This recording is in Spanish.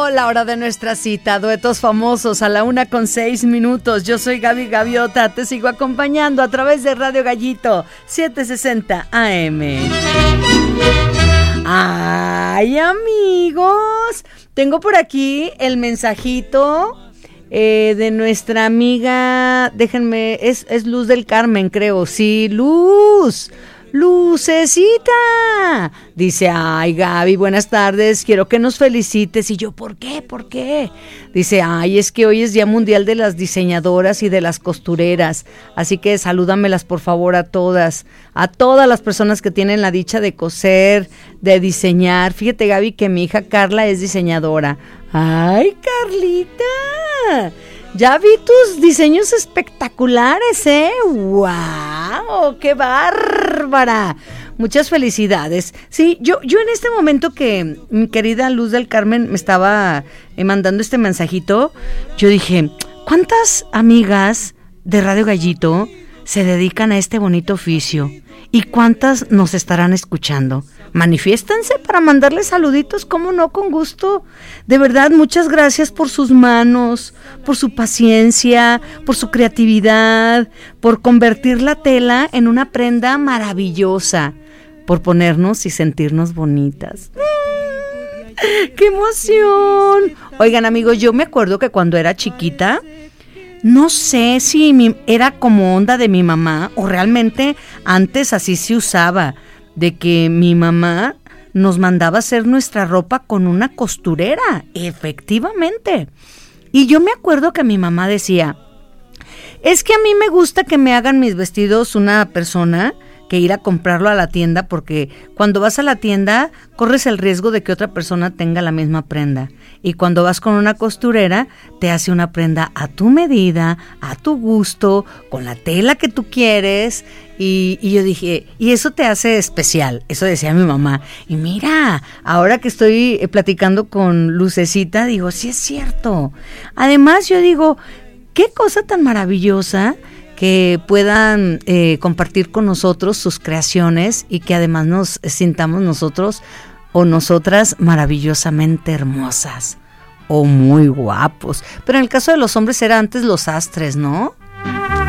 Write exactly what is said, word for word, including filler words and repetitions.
la hora de nuestra cita, duetos famosos a la una con seis minutos. Yo soy Gaby Gaviota, te sigo acompañando a través de Radio Gallito setecientos sesenta A M. Ay, amigos, tengo por aquí el mensajito eh, de nuestra amiga, déjenme, es, es Luz del Carmen, creo, sí, Luz. Lucecita, dice, ay Gaby, buenas tardes, quiero que nos felicites. Y yo, ¿por qué? ¿Por qué? Dice, ay, es que hoy es Día Mundial de las Diseñadoras y de las Costureras, así que salúdamelas por favor a todas, a todas las personas que tienen la dicha de coser, de diseñar. Fíjate, Gaby, que mi hija Carla es diseñadora. Ay, Carlita, ya vi tus diseños espectaculares, ¿eh? ¡Wow! ¡Qué bárbara! Muchas felicidades. Sí, yo, yo en este momento que mi querida Luz del Carmen me estaba eh, mandando este mensajito, yo dije, ¿cuántas amigas de Radio Gallito se dedican a este bonito oficio? ¿Y cuántas nos estarán escuchando? Manifiéstense para mandarles saluditos, cómo no, con gusto. De verdad, muchas gracias por sus manos, por su paciencia, por su creatividad, por convertir la tela en una prenda maravillosa, por ponernos y sentirnos bonitas. ¡Mm! ¡Qué emoción! Oigan, amigos, yo me acuerdo que cuando era chiquita, no sé si mi, era como onda de mi mamá o realmente antes así se usaba, de que mi mamá nos mandaba hacer nuestra ropa con una costurera, efectivamente. Y yo me acuerdo que mi mamá decía, es que a mí me gusta que me hagan mis vestidos una persona que ir a comprarlo a la tienda, porque cuando vas a la tienda corres el riesgo de que otra persona tenga la misma prenda. Y cuando vas con una costurera, te hace una prenda a tu medida, a tu gusto, con la tela que tú quieres. Y, y yo dije, y eso te hace especial, eso decía mi mamá. Y mira, ahora que estoy eh, platicando con Lucecita, digo, sí es cierto. Además, yo digo, qué cosa tan maravillosa que puedan eh, compartir con nosotros sus creaciones y que además nos sintamos nosotros o nosotras maravillosamente hermosas o muy guapos. Pero en el caso de los hombres era antes los sastres, ¿no?